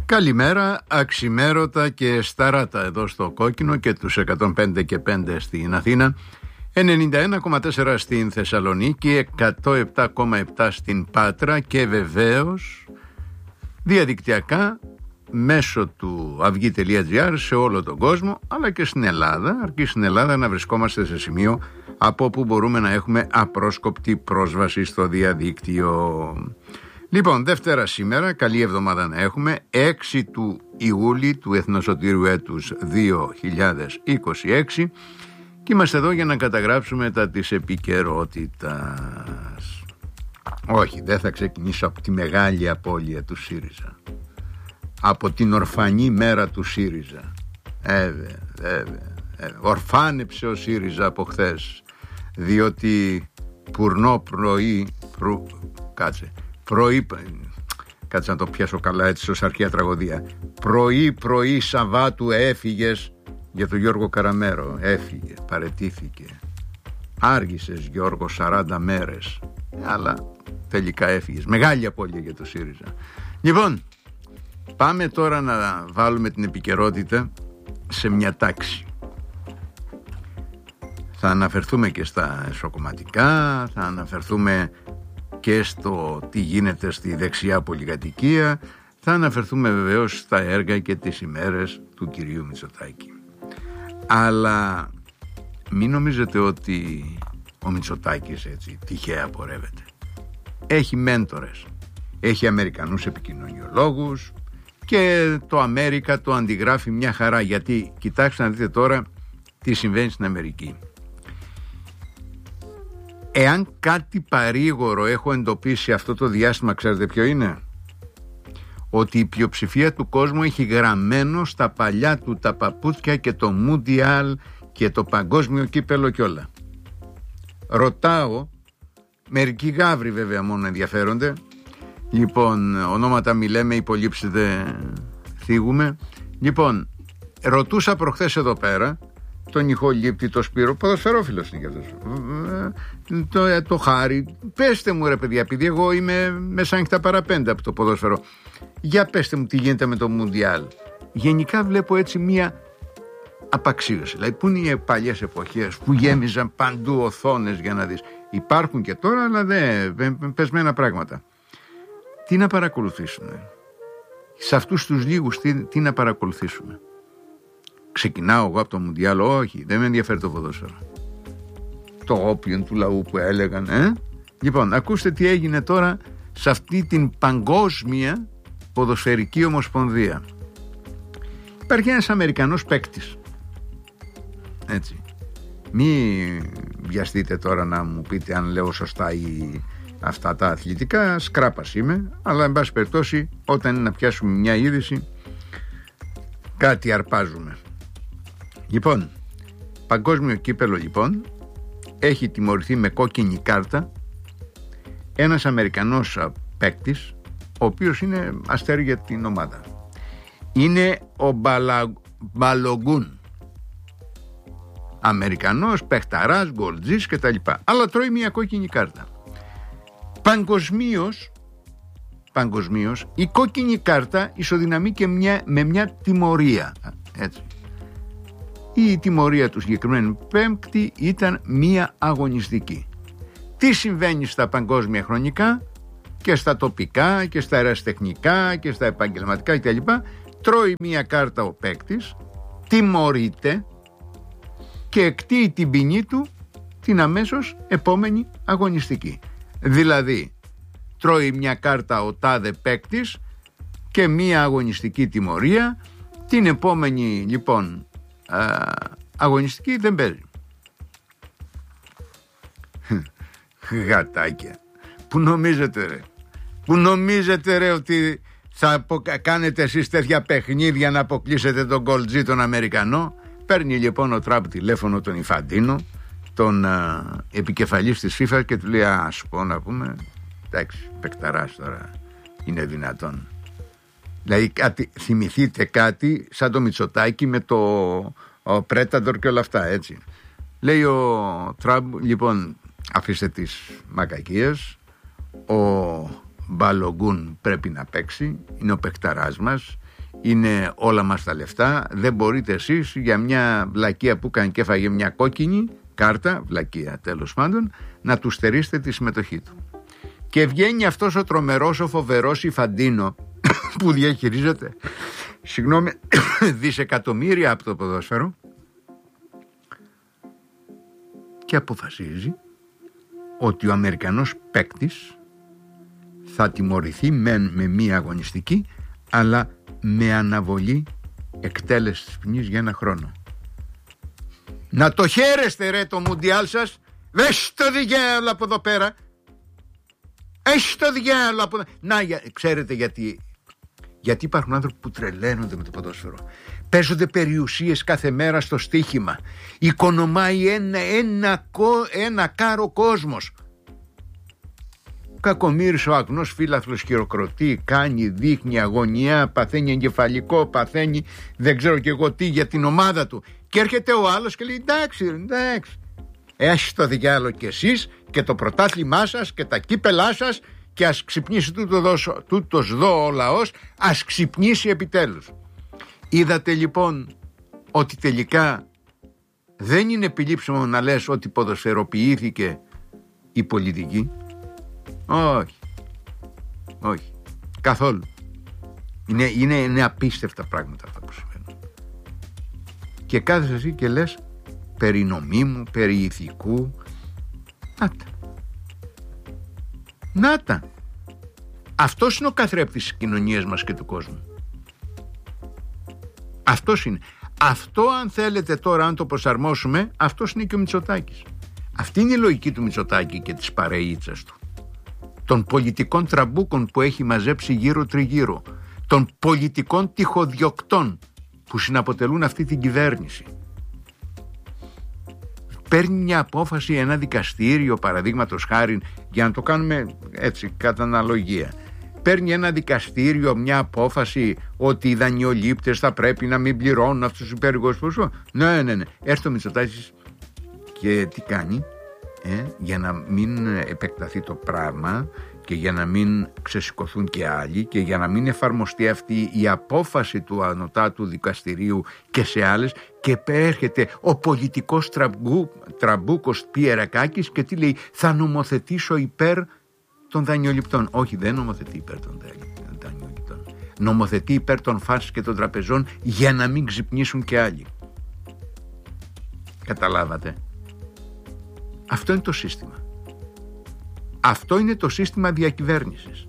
Καλημέρα, αξιμέρωτα και σταράτα εδώ στο Κόκκινο και τους 105 και 5 στην Αθήνα, 91,4 στην Θεσσαλονίκη, 107,7 στην Πάτρα και βεβαίως διαδικτυακά μέσω του αυγή.gr σε όλο τον κόσμο, αλλά και στην Ελλάδα, αρκεί στην Ελλάδα να βρισκόμαστε σε σημείο από όπου μπορούμε να έχουμε απρόσκοπτη πρόσβαση στο διαδίκτυο. Λοιπόν, Δευτέρα σήμερα, καλή εβδομάδα να έχουμε, 6 του Ιούλη του Εθνοσωτήριου έτους 2026 και είμαστε εδώ για να καταγράψουμε τα της επικαιρότητας. Όχι, δεν θα ξεκινήσω από τη μεγάλη απώλεια του ΣΥΡΙΖΑ, από την ορφανή μέρα του ΣΥΡΙΖΑ. Ορφάνεψε ο ΣΥΡΙΖΑ από χθες, διότι πουρνό πρωί, κάτσε να το πιάσω καλά έτσι ως αρχαία τραγωδία. Πρωί Σαββάτου έφυγες για τον Γιώργο Καραμέρο. Έφυγε, παραιτήθηκε. Άργησες Γιώργο 40 μέρες, αλλά τελικά έφυγες. Μεγάλη απώλεια για το ΣΥΡΙΖΑ. Λοιπόν, πάμε τώρα να βάλουμε την επικαιρότητα σε μια τάξη. Θα αναφερθούμε και στα εσωκομματικά, θα αναφερθούμε και στο τι γίνεται στη δεξιά πολυκατοικία, θα αναφερθούμε βεβαίως στα έργα και τις ημέρες του κυρίου Μητσοτάκη. Αλλά μην νομίζετε ότι ο Μητσοτάκης έτσι τυχαία πορεύεται. Έχει μέντορες, έχει Αμερικανούς επικοινωνιολόγους και το Αμέρικα το αντιγράφει μια χαρά, γιατί κοιτάξτε να δείτε τώρα τι συμβαίνει στην Αμερική. Εάν κάτι παρήγορο έχω εντοπίσει αυτό το διάστημα, ξέρετε ποιο είναι? Ότι η πλειοψηφία του κόσμου έχει γραμμένο στα παλιά του τα παπούτσια και το Μουντιάλ και το παγκόσμιο κύπελο κι όλα. Ρωτάω, μερικοί γάβροι βέβαια μόνο ενδιαφέρονται. Λοιπόν, ονόματα μη λέμε, υπολείψη δεν θίγουμε. Λοιπόν, ρωτούσα προχθές εδώ πέρα τον Ηχολήπτη, το Σπύρο, ποδοσφαιρόφιλος είναι κι αυτός, το Χάρη. Πέστε μου ρε παιδιά, επειδή εγώ είμαι μεσάνυχτα παραπέντε από το ποδόσφαιρο, για πέστε μου τι γίνεται με το Μουντιάλ. Γενικά βλέπω έτσι μία απαξίωση. Δηλαδή, πού είναι οι παλιές εποχές που γέμιζαν παντού οθόνες για να δεις? Υπάρχουν και τώρα, αλλά δεν πεσμένα πράγματα. Τι να παρακολουθήσουμε? Σε αυτούς τους λίγους τι να παρακολουθήσουμε? Ξεκινάω εγώ από το Μουντιάλ? Όχι, δεν με ενδιαφέρει το ποδόσφαιρο. Το όπιον του λαού που έλεγαν. Λοιπόν, ακούστε τι έγινε τώρα σε αυτή την παγκόσμια ποδοσφαιρική ομοσπονδία. Υπάρχει ένας Αμερικανός παίκτης. Έτσι. Μη βιαστείτε τώρα να μου πείτε αν λέω σωστά ή αυτά τα αθλητικά. Σκράπας είμαι, αλλά εν πάση περιπτώσει όταν είναι να πιάσουμε μια είδηση κάτι αρπάζουμε. Λοιπόν, παγκόσμιο κύπελο λοιπόν, έχει τιμωρηθεί με κόκκινη κάρτα ένας Αμερικανός παίκτης, ο οποίος είναι αστέρι για την ομάδα. Είναι ο Μπαλογκούν. Αμερικανός, παιχταράς, γκολτζής κτλ. Αλλά τρώει μια κόκκινη κάρτα. Παγκοσμίως η κόκκινη κάρτα ισοδυναμεί και με μια τιμωρία. Έτσι. Η τιμωρία του συγκεκριμένου πέμπτη ήταν μία αγωνιστική. Τι συμβαίνει στα παγκόσμια χρονικά και στα τοπικά και στα αεραστεχνικά και στα επαγγελματικά κτλ? Τρώει μία κάρτα ο παίκτης, τιμωρείται και εκτείει την ποινή του την αμέσως επόμενη αγωνιστική. Δηλαδή τρώει μια κάρτα ο τάδε παίκτης και μία αγωνιστική τιμωρία, την επόμενη λοιπόν αγωνιστική δεν παίζει. Γατάκια. Πού νομίζετε ρε ότι θα κάνετε εσείς τέτοια παιχνίδια να αποκλείσετε τον γκολτζή τον Αμερικανό? Παίρνει λοιπόν ο Τραμπ τηλέφωνο τον Ιφαντίνο, τον επικεφαλής της FIFA, και του λέει ας σου πω να πούμε, εντάξει, παικταράς τώρα, είναι δυνατόν? Δηλαδή θυμηθείτε κάτι σαν το Μητσοτάκη με το Πρέταντορ και όλα αυτά, έτσι. Λέει ο Τραμπ, λοιπόν, αφήστε τις μακακίες, ο Μπαλογκούν πρέπει να παίξει, είναι ο παικταράς μας, είναι όλα μας τα λεφτά. Δεν μπορείτε εσείς για μια βλακεία που έκανε και έφαγε μια κόκκινη κάρτα, βλακεία τέλος πάντων, να του στερήσετε τη συμμετοχή του. Και βγαίνει αυτός ο τρομερός, ο φοβερός Ιφαντίνο που διαχειρίζεται δισεκατομμύρια από το ποδόσφαιρο και αποφασίζει ότι ο Αμερικανός παίκτης θα τιμωρηθεί με μία αγωνιστική, αλλά με αναβολή εκτέλεσης της ποινής για 1 χρόνο. Να το χαίρεστε ρε το Μουντιάλ σας. Δες το διάλο από εδώ πέρα. Έχεις το διάλο από εδώ. Να, ξέρετε γιατί υπάρχουν άνθρωποι που τρελαίνονται με το ποδόσφαιρο. Παίζονται περιουσίες κάθε μέρα στο στοίχημα. Οικονομάει ένα κάρο κόσμος. Κακομοίρης ο αγνός φίλαθλος χειροκροτεί, κάνει, δείχνει αγωνιά, παθαίνει εγκεφαλικό, παθαίνει δεν ξέρω και εγώ τι για την ομάδα του. Και έρχεται ο άλλος και λέει εντάξει. Έχεις το διάλογο κι εσείς και το πρωτάθλημά σας και τα κύπελά σας και ας ξυπνήσει τούτος δω ο λαός, ας ξυπνήσει επιτέλους. Είδατε λοιπόν ότι τελικά δεν είναι επιλήψιμο να λες ότι ποδοσφαιροποιήθηκε η πολιτική. Όχι, καθόλου. Είναι απίστευτα πράγματα αυτά που συμβαίνουν. Και κάθεσαι εσύ και λες περί νομίμου, περί ηθικού. Νάτα. Αυτός είναι ο καθρέπτης της κοινωνίας μας και του κόσμου. Αυτός είναι. Αυτό αν θέλετε τώρα, αν το προσαρμόσουμε, αυτός είναι και ο Μητσοτάκης. Αυτή είναι η λογική του Μητσοτάκη και της παρεΐτσας του. Των πολιτικών τραμπούκων που έχει μαζέψει γύρω τριγύρω. Των πολιτικών τυχοδιοκτών που συναποτελούν αυτή την κυβέρνηση. Παίρνει μια απόφαση ένα δικαστήριο, παραδείγματος χάριν, για να το κάνουμε έτσι κατά αναλογία. Παίρνει ένα δικαστήριο μια απόφαση ότι οι δανειολήπτες θα πρέπει να μην πληρώνουν αυτούς τους υπέργους ποσούς. Ναι. Έρθει ο Μητσοτάκης και τι κάνει, για να μην επεκταθεί το πράγμα και για να μην ξεσηκωθούν και άλλοι και για να μην εφαρμοστεί αυτή η απόφαση του ανωτάτου δικαστηρίου και σε άλλες, και έρχεται ο πολιτικός τραμπούκος Πιερακάκης και τι λέει, θα νομοθετήσω υπέρ των δανειοληπτών. Όχι, δεν νομοθετεί υπέρ των δανειοληπτών. Νομοθετεί υπέρ των φας και των τραπεζών για να μην ξυπνήσουν και άλλοι. Καταλάβατε? Αυτό είναι το σύστημα. Αυτό είναι το σύστημα διακυβέρνησης.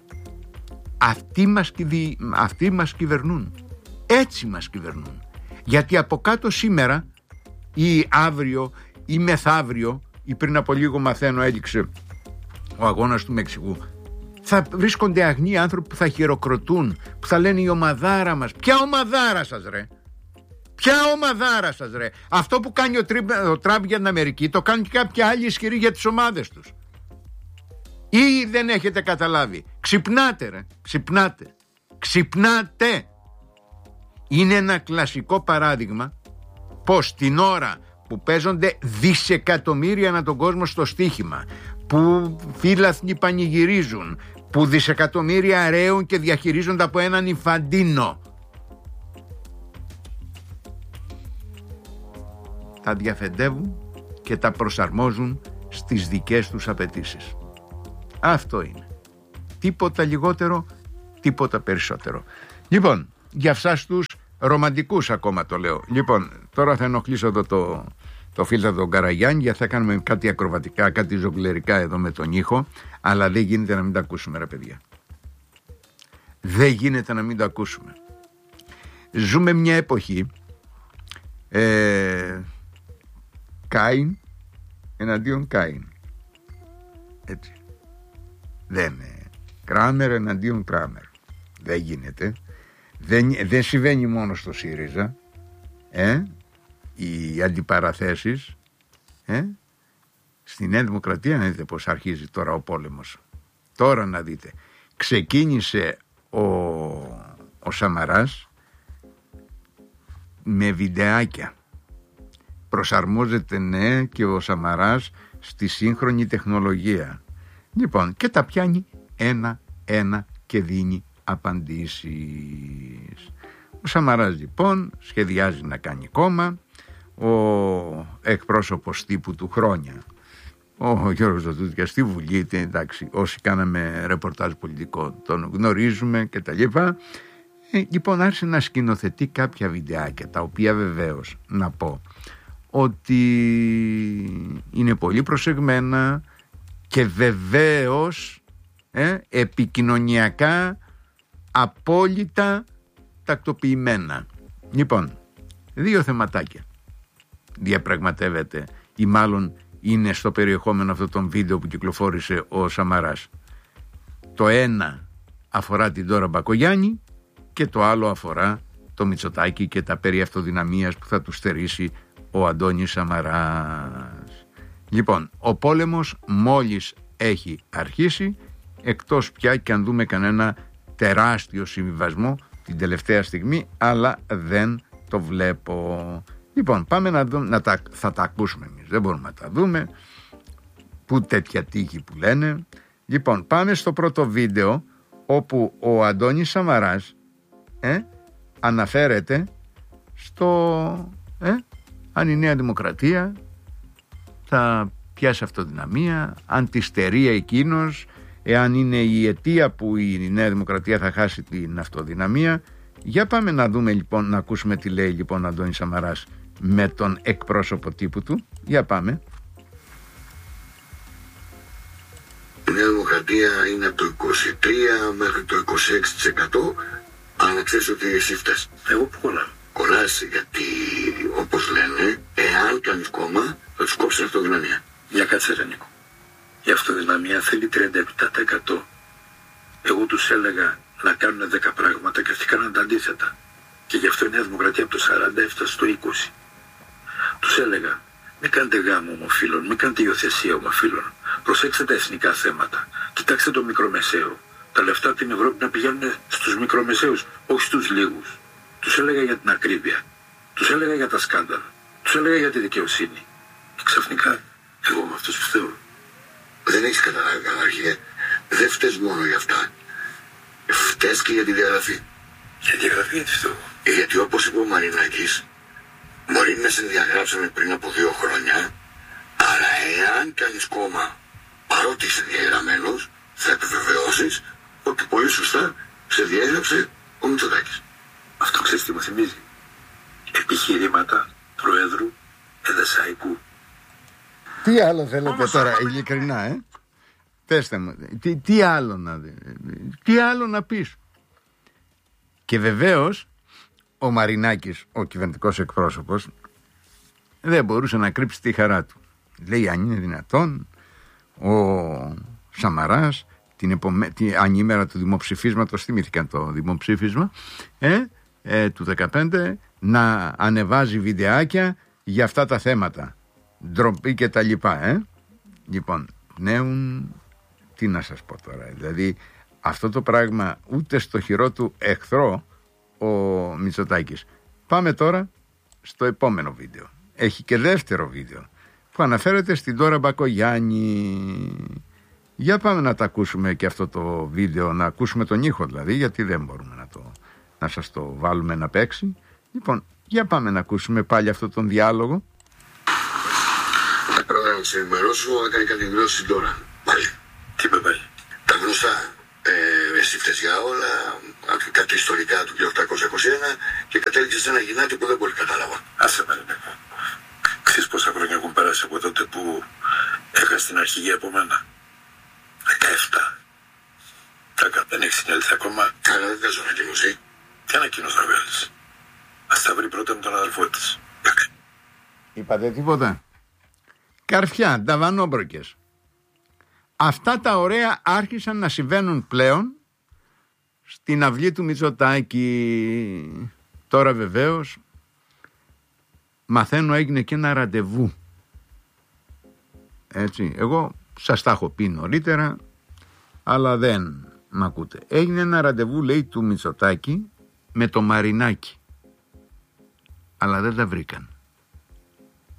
Αυτοί μας κυβερνούν. Έτσι μας κυβερνούν. Γιατί από κάτω σήμερα ή αύριο ή μεθαύριο ή πριν από λίγο μαθαίνω έληξε ο αγώνας του Μεξικού, θα βρίσκονται αγνοί άνθρωποι που θα χειροκροτούν, που θα λένε η ομαδάρα μας. Ποια ομαδάρα σας ρε? Ποια ομαδάρα σας ρε? Αυτό που κάνει ο Τραμπ για την Αμερική το κάνουν και κάποιοι άλλοι ισχυροί για τις ομάδες τους. Ή δεν έχετε καταλάβει? Ξυπνάτε ρε, ξυπνάτε. Είναι ένα κλασικό παράδειγμα πως την ώρα που παίζονται δισεκατομμύρια ανά τον κόσμο στο στοίχημα, που φίλαθλοι πανηγυρίζουν, που δισεκατομμύρια ρέουν και διαχειρίζονται από έναν Ιφαντίνο, τα διαφεντεύουν και τα προσαρμόζουν στις δικές τους απαιτήσεις. Αυτό είναι. Τίποτα λιγότερο, τίποτα περισσότερο. Λοιπόν, για εσάς τους ρομαντικούς ακόμα το λέω. Λοιπόν, τώρα θα ενοχλήσω εδώ το φίλο τον Καραγιάννη, γιατί θα κάνουμε κάτι ακροβατικά, κάτι ζογκλερικά εδώ με τον ήχο, αλλά δεν γίνεται να μην τα ακούσουμε ρε παιδιά. Δεν γίνεται να μην τα ακούσουμε. Ζούμε μια εποχή Κάιν εναντίον Κάιν. Έτσι. Δεν είναι Κράμερ εναντίον Κράμερ. Δεν γίνεται. Δεν συμβαίνει μόνο στο ΣΥΡΙΖΑ. Οι αντιπαραθέσεις. Στη Νέα Δημοκρατία να δείτε πως αρχίζει τώρα ο πόλεμος. Τώρα να δείτε. Ξεκίνησε ο Σαμαράς με βιντεάκια. Προσαρμόζεται ναι και ο Σαμαράς στη σύγχρονη τεχνολογία. Λοιπόν, και τα πιάνει ένα-ένα και δίνει απαντήσεις. Ο Σαμαράς λοιπόν σχεδιάζει να κάνει κόμμα. Ο εκπρόσωπος τύπου του χρόνια, ο Γιώργος Δοντούτικας, στη Βουλή, εντάξει, όσοι κάναμε ρεπορτάζ πολιτικό τον γνωρίζουμε και τα λοιπά. Λοιπόν, άρχισε να σκηνοθετεί κάποια βιντεάκια, τα οποία βεβαίως να πω ότι είναι πολύ προσεγμένα και βεβαίως επικοινωνιακά απόλυτα τακτοποιημένα. Λοιπόν, 2 θεματάκια διαπραγματεύεται, ή μάλλον είναι στο περιεχόμενο αυτό των βίντεο που κυκλοφόρησε ο Σαμαράς. Το ένα αφορά την Ντόρα Μπακογιάννη και το άλλο αφορά το Μητσοτάκη και τα περί αυτοδυναμίας που θα του στερήσει ο Αντώνης Σαμαράς. Λοιπόν, ο πόλεμος μόλις έχει αρχίσει, εκτός πια και αν δούμε κανένα τεράστιο συμβιβασμό την τελευταία στιγμή, αλλά δεν το βλέπω. Λοιπόν, πάμε να δούμε, θα τα ακούσουμε εμείς, δεν μπορούμε να τα δούμε, που τέτοια τύχη που λένε. Λοιπόν, πάμε στο πρώτο βίντεο, όπου ο Αντώνης Σαμαράς αναφέρεται στο αν η Νέα Δημοκρατία θα πιάσει αυτοδυναμία, αν τη στερεί εκείνος, εάν είναι η αιτία που η Νέα Δημοκρατία θα χάσει την αυτοδυναμία. Για πάμε να δούμε λοιπόν, να ακούσουμε τι λέει λοιπόν ο Αντώνης Σαμαράς με τον εκπρόσωπο τύπου του. Για πάμε. Η Νέα Δημοκρατία είναι από το 23 μέχρι το 26%, αλλά να ξέρεις ότι εσύ φταίς. Εγώ που κολλάω. Κολλάς γιατί, όπως λένε, εάν κάνεις κόμμα, θα τους κόψεις αυτοδυναμία. Για κάτσε ρε Νίκο. Η αυτοδυναμία θέλει 37%. Εγώ τους έλεγα να κάνουν 10 πράγματα και αυτοί κάναν τα αντίθετα. Και γι' αυτό η Νέα Δημοκρατία από το 40 έφτασε στο 20. Τους έλεγα, μην κάνετε γάμο ομοφύλων, μην κάνετε υιοθεσία ομοφύλων. Προσέξτε τα εθνικά θέματα. Κοιτάξτε το μικρομεσαίο. Τα λεφτά από την Ευρώπη να πηγαίνουν στους μικρομεσαίους, όχι στους λίγους. Τους έλεγα για την ακρίβεια. Τους έλεγα για τα σκάνδαλα. Τους έλεγα για τη δικαιοσύνη. Και ξαφνικά, εγώ με αυτούς φταίω. Δεν έχεις καταλάβει καταρχήν. Δεν φταίς μόνο για αυτά. Φταίς και για τη διαγραφή. Για τη διαγραφή γιατί φταίω. Γιατί όπως είπε ο Μαρινάκης, μπορεί να σε διαγράψαμε πριν από 2 χρόνια, αλλά εάν κάνεις κόμμα παρότι είσαι διαγραμμένος, θα επιβεβαιώσεις ότι πολύ σωστά σε διέγραψε ο Μητσοτάκης. Αυτό ξέρεις τι μου θυμίζει? Επιχειρήματα Προέδρου Εδεσσαϊκού. Τι άλλο θέλετε τώρα, ειλικρινά, πέστε μου, τι άλλο να πεις? Και βεβαίως ο Μαρινάκης, ο κυβερνητικός εκπρόσωπος, δεν μπορούσε να κρύψει τη χαρά του. Λέει, αν είναι δυνατόν ο Σαμαράς ανήμερα του δημοψηφίσματος, θυμήθηκαν το δημοψήφισμα του 2015, να ανεβάζει βιντεάκια για αυτά τα θέματα, ντροπή και τα λοιπά. Λοιπόν, νέουν, τι να σας πω τώρα, δηλαδή αυτό το πράγμα ούτε στο χειρό του εχθρό ο Μητσοτάκης. Πάμε τώρα στο επόμενο βίντεο. Έχει και δεύτερο βίντεο που αναφέρεται στην Ντόρα Μπακογιάννη. Για πάμε να τα ακούσουμε και αυτό το βίντεο, να ακούσουμε τον ήχο δηλαδή, γιατί δεν μπορούμε να σας το βάλουμε να παίξει. Λοιπόν, για πάμε να ακούσουμε πάλι αυτό τον διάλογο. Πρώτα να σε ενημερώσω, έκανε κάτι δηλώσεις τώρα. Πάλι. Τι είπε πάλι? Τα γνωστά. Εσύ φταίς για όλα, κάτι ιστορικά του 1821 και κατέληξε σε ένα γυνάτι που δεν πολύ κατάλαβα. Άσε με ρε. Ξέρεις πόσα χρόνια έχουν περάσει από τότε που έχασε την αρχηγία από μένα? 17. Δεν έχεις συνέλθει ακόμα. Καλά, δεν βγάζω ανακοίνωση. Τι ανακοίνωση να βγάλεις? Ας τα βρει πρώτα με τον αδελφό της. Είπατε τίποτα? Καρφιά, ταβανόμπροκες. Αυτά τα ωραία άρχισαν να συμβαίνουν πλέον στην αυλή του Μητσοτάκη. Τώρα βεβαίως μαθαίνω έγινε και ένα ραντεβού. Έτσι, εγώ σας τα έχω πει νωρίτερα, αλλά δεν μ' ακούτε. Έγινε ένα ραντεβού, λέει, του Μητσοτάκη με το Μαρινάκη. Αλλά δεν τα βρήκαν.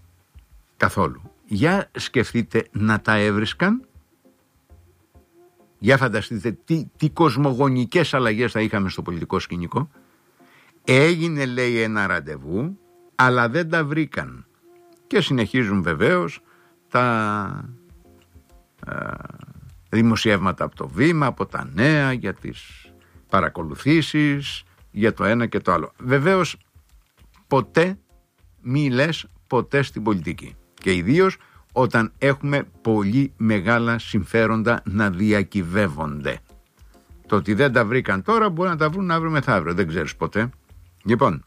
Καθόλου. Για σκεφτείτε να τα έβρισκαν. Για φανταστείτε τι κοσμογονικές αλλαγές θα είχαμε στο πολιτικό σκηνικό. Έγινε, λέει, ένα ραντεβού, αλλά δεν τα βρήκαν. Και συνεχίζουν βεβαίως τα δημοσιεύματα από το Βήμα, από τα νέα, για τις παρακολουθήσεις, για το ένα και το άλλο. Βεβαίως ποτέ μη λες ποτέ στην πολιτική. Και ιδίως όταν έχουμε πολύ μεγάλα συμφέροντα να διακυβεύονται. Το ότι δεν τα βρήκαν τώρα μπορεί να τα βρουν αύριο μεθαύριο. Δεν ξέρεις ποτέ. Λοιπόν,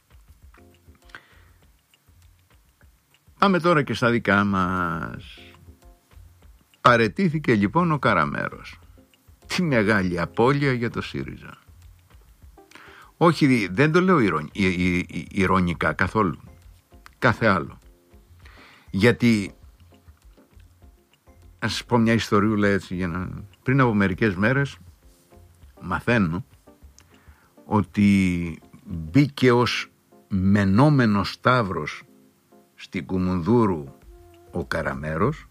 πάμε τώρα και στα δικά μας. Παραιτήθηκε λοιπόν ο Καραμέρος. Τι μεγάλη απώλεια για το ΣΥΡΙΖΑ. Όχι, δεν το λέω ηρωνικά καθόλου. Κάθε άλλο. Γιατί, ας σας πω μια ιστοριούλα έτσι, πριν από μερικές μέρες μαθαίνω ότι μπήκε ως μενόμενος σταύρος στην Κουμουνδούρου ο Καραμέρος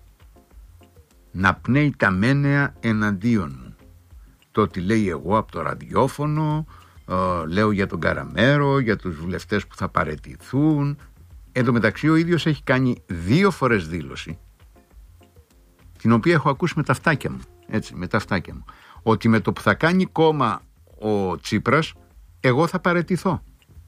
να πνέει τα μένεα εναντίον μου. Το ότι λέει εγώ από το ραδιόφωνο, λέω για τον Καραμέρο, για τους βουλευτές που θα παραιτηθούν. Εν τω μεταξύ ο ίδιος έχει κάνει 2 φορές δήλωση, την οποία έχω ακούσει με τα αυτάκια μου, έτσι, με τα αυτάκια μου, ότι με το που θα κάνει κόμμα ο Τσίπρας, εγώ θα παραιτηθώ.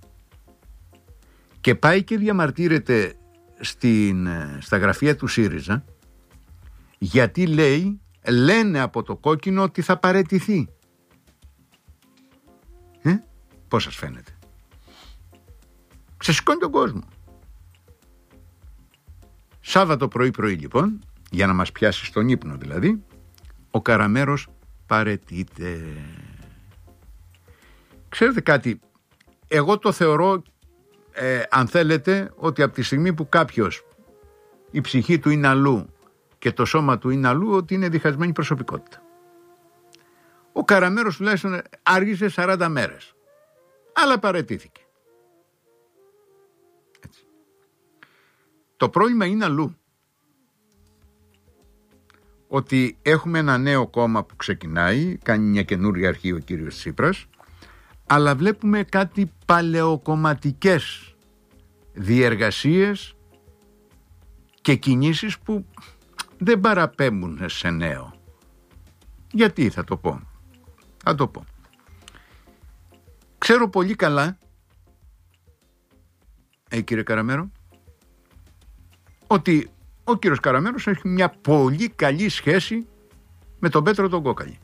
Και πάει και διαμαρτύρεται στα γραφεία του ΣΥΡΙΖΑ, γιατί λέει, λένε από το κόκκινο ότι θα παραιτηθεί. Πώς σας φαίνεται? Ξεσηκώνει τον κόσμο. Σάββατο πρωί λοιπόν, για να μας πιάσει στον ύπνο δηλαδή, ο Καραμέρος παραιτείται. Ξέρετε κάτι, εγώ το θεωρώ, αν θέλετε, ότι από τη στιγμή που κάποιος, η ψυχή του είναι αλλού και το σώμα του είναι αλλού, ότι είναι διχασμένη προσωπικότητα. Ο Καραμέρος τουλάχιστον άργησε 40 μέρες, αλλά παραιτήθηκε. Έτσι. Το πρόβλημα είναι αλλού. Ότι έχουμε ένα νέο κόμμα που ξεκινάει, κάνει μια καινούρια αρχή ο κύριος Τσίπρας, αλλά βλέπουμε κάτι παλαιοκομματικές διεργασίες και κινήσεις που δεν παραπέμπουν σε νέο. Γιατί θα το πω. Ξέρω πολύ καλά, κύριε Καραμέρο, ότι ο κύριος Καραμέρος έχει μια πολύ καλή σχέση με τον Πέτρο τον Κόκαλη.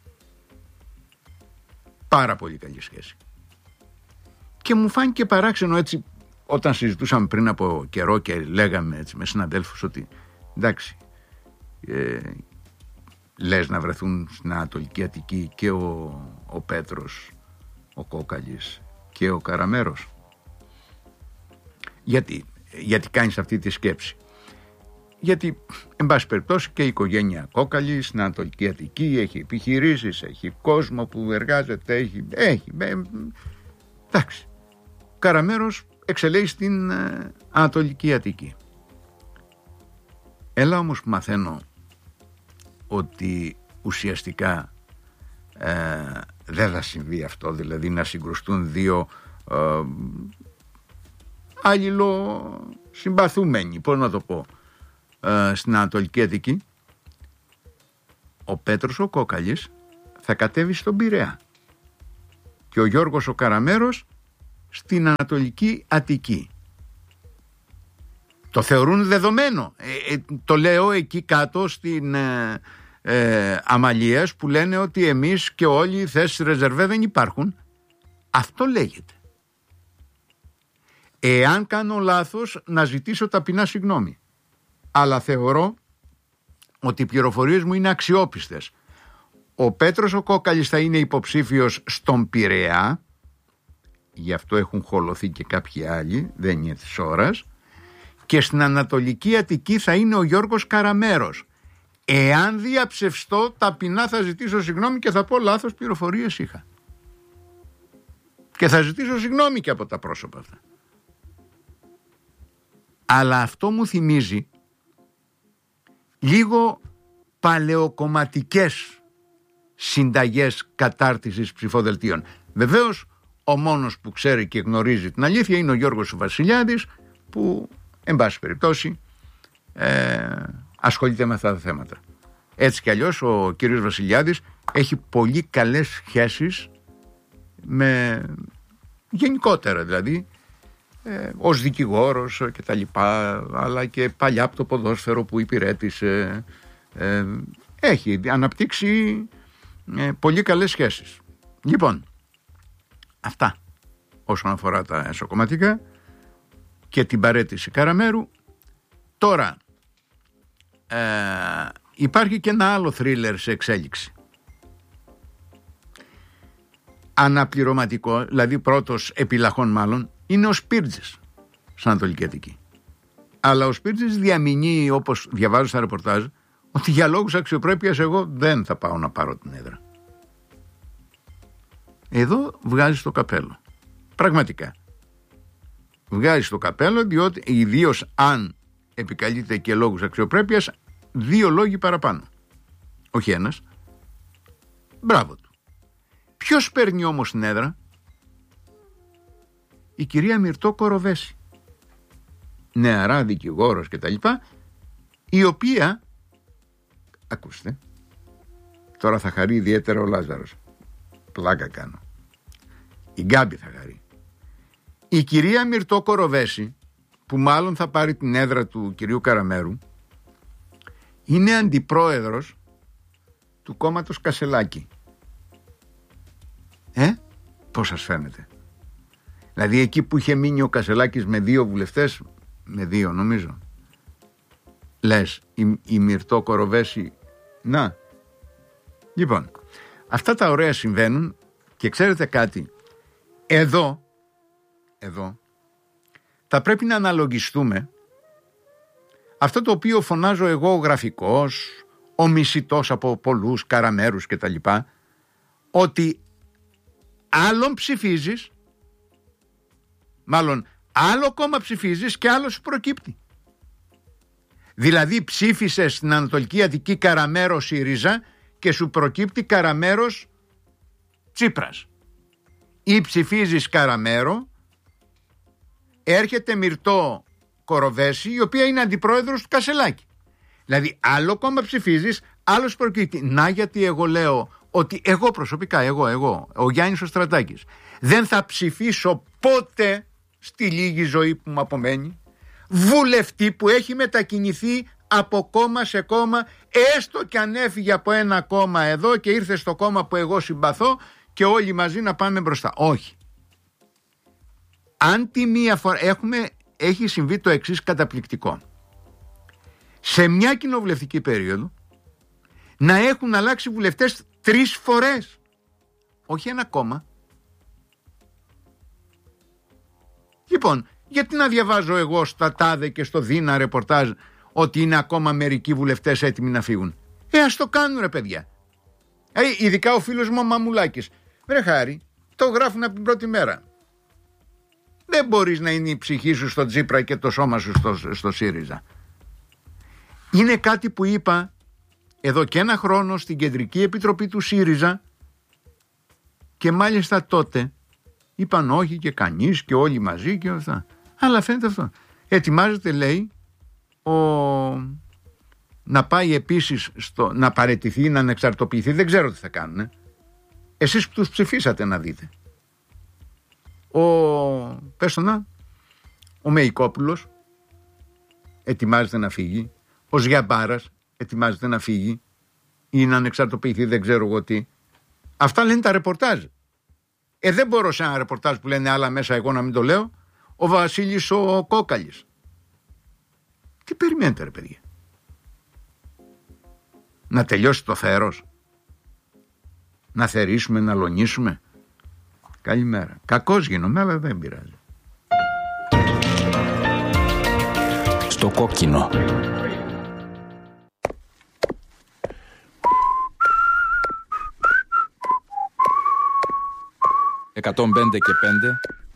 Πάρα πολύ καλή σχέση. Και μου φάνηκε παράξενο έτσι, όταν συζητούσαμε πριν από καιρό και λέγαμε έτσι με συναδέλφους ότι εντάξει, λες να βρεθούν στην Ανατολική Αττική και ο Πέτρος ο Κόκαλης και ο Καραμέρος. Γιατί κάνεις αυτή τη σκέψη? Γιατί, εν πάση περιπτώσει, και η οικογένεια Κόκαλη στην Ανατολική Αττική έχει επιχειρήσεις, έχει κόσμο που εργάζεται, έχει. Εντάξει. Ο Καραμέρος εξελέγει στην Ανατολική Αττική. Έλα όμως που μαθαίνω ότι ουσιαστικά δεν θα συμβεί αυτό, δηλαδή να συγκρουστούν δύο αλληλοσυμπαθούμενοι, πώς να το πω, στην Ανατολική Αττική. Ο Πέτρος ο Κόκαλης θα κατέβει στον Πειραιά και ο Γιώργος ο Καραμέρος στην Ανατολική Αττική. Το θεωρούν δεδομένο. Το λέω εκεί κάτω στην Αμαλίας που λένε ότι εμείς και όλοι οι θέσεις ρεζερβέ δεν υπάρχουν. Αυτό λέγεται. Εάν κάνω λάθος, να ζητήσω ταπεινά συγγνώμη. Αλλά θεωρώ ότι οι πληροφορίες μου είναι αξιόπιστες. Ο Πέτρος ο Κόκαλης θα είναι υποψήφιος στον Πειραιά, γι' αυτό έχουν χολωθεί και κάποιοι άλλοι, δεν είναι της ώρας, και στην Ανατολική Αττική θα είναι ο Γιώργος Καραμέρος. Εάν διαψευστώ, ταπεινά θα ζητήσω συγγνώμη και θα πω λάθος πληροφορίες είχα. Και θα ζητήσω συγγνώμη και από τα πρόσωπα αυτά. Αλλά αυτό μου θυμίζει λίγο παλαιοκομματικές συνταγές κατάρτισης ψηφοδελτίων. Βεβαίως, ο μόνος που ξέρει και γνωρίζει την αλήθεια είναι ο Γιώργος Βασιλιάδης, που, εν πάση περιπτώσει, ασχολείται με αυτά τα θέματα. Έτσι κι αλλιώς ο κύριος Βασιλιάδης έχει πολύ καλές σχέσεις με, γενικότερα δηλαδή, ως δικηγόρος και τα λοιπά, αλλά και παλιά από το ποδόσφαιρο που υπηρέτησε, έχει αναπτύξει πολύ καλές σχέσεις. Λοιπόν, αυτά όσον αφορά τα εσωκομματικά και την παραίτηση Καραμέρου. Τώρα υπάρχει και ένα άλλο θρίλερ σε εξέλιξη, αναπληρωματικό, δηλαδή πρώτος επιλαχών μάλλον, είναι ο Σπίρτζης στην Ανατολική Αττική. Αλλά ο Σπίρτζης διαμηνύει, όπως διαβάζω στα ρεπορτάζ, ότι για λόγους αξιοπρέπειας εγώ δεν θα πάω να πάρω την έδρα. Εδώ βγάζει το καπέλο. Πραγματικά. Βγάζει το καπέλο, διότι ιδίως αν επικαλείται και λόγους αξιοπρέπειας, 2 λόγοι παραπάνω. Όχι ένας. Μπράβο του. Ποιος παίρνει όμως την έδρα? Η κυρία Μυρτώ Κοροβέση, νεαρά δικηγόρος και τα λοιπά, η οποία, ακούστε, τώρα θα χαρεί ιδιαίτερα ο Λάζαρος, πλάκα κάνω, η Γκάμπη θα χαρεί. Η κυρία Μυρτώ Κοροβέση, που μάλλον θα πάρει την έδρα του κυρίου Καραμέρου, είναι αντιπρόεδρος του κόμματος Κασελάκη. Πώς σας φαίνεται? Δηλαδή εκεί που είχε μείνει ο Κασελάκης με 2 βουλευτές, με 2 νομίζω, λες η Μυρτώ Κοροβέση, να. Λοιπόν, αυτά τα ωραία συμβαίνουν και ξέρετε κάτι, εδώ θα πρέπει να αναλογιστούμε αυτό το οποίο φωνάζω εγώ, ο γραφικός, ο μισητός από πολλούς Καραμέρους και τα λοιπά, ότι άλλον ψηφίζεις, μάλλον άλλο κόμμα ψηφίζεις και άλλο σου προκύπτει. Δηλαδή ψήφισες στην Ανατολική Αττική Καραμέρο ΣΥΡΙΖΑ και σου προκύπτει Καραμέρος Τσίπρας. Ή ψηφίζεις Καραμέρο, έρχεται Μυρτώ Κοροβέση, η οποία είναι αντιπρόεδρος του Κασελάκη. Δηλαδή άλλο κόμμα ψηφίζεις, άλλος προκύπτει. Να, γιατί εγώ λέω ότι εγώ προσωπικά, εγώ, ο Γιάννης ο Στρατάκης, δεν θα ψηφίσω ποτέ στη λίγη ζωή που μου απομένει βουλευτή που έχει μετακινηθεί από κόμμα σε κόμμα, έστω και αν έφυγε από ένα κόμμα εδώ και ήρθε στο κόμμα που εγώ συμπαθώ και όλοι μαζί να πάμε μπροστά. Όχι. Αν τη μία φορά έχει συμβεί το εξής καταπληκτικό. Σε μια κοινοβουλευτική περίοδο να έχουν αλλάξει βουλευτές 3 φορές. Όχι ένα κόμμα. Λοιπόν, γιατί να διαβάζω εγώ στα ΤΑΔΕ και στο ΔΙΝΑ ρεπορτάζ ότι είναι ακόμα μερικοί βουλευτές έτοιμοι να φύγουν? Ας το κάνουν ρε παιδιά. Ειδικά ο φίλος μου ο Μαμουλάκης. Βρε Χάρη, το γράφουν από την πρώτη μέρα. Δεν μπορείς να είναι η ψυχή σου στο Τσίπρα και το σώμα σου στο ΣΥΡΙΖΑ. Είναι κάτι που είπα εδώ και 1 χρόνο στην Κεντρική Επιτροπή του ΣΥΡΙΖΑ και μάλιστα τότε είπαν όχι και κανείς και όλοι μαζί και αυτά. Αλλά φαίνεται αυτό. Ετοιμάζεται, λέει, να πάει επίσης να παραιτηθεί, να ανεξαρτοποιηθεί. Δεν ξέρω τι θα κάνουν. Εσείς που τους ψηφίσατε να δείτε. Ο Μεϊκόπουλος ετοιμάζεται να φύγει. Ο Ζιαμπάρας ετοιμάζεται να φύγει ή να ανεξαρτοποιηθεί, δεν ξέρω εγώ τι. Αυτά λένε τα ρεπορτάζ. Δεν μπορώ σε ένα ρεπορτάζ που λένε άλλα μέσα εγώ να μην το λέω. Ο Βασίλης ο Κόκαλης. Τι περιμένετε ρε παιδιά? Να τελειώσει το θέρος? Να θερήσουμε, να λονίσουμε? Καλημέρα. Κακός γίνομαι, αλλά δεν πειράζει. Στο κόκκινο. «105 και 5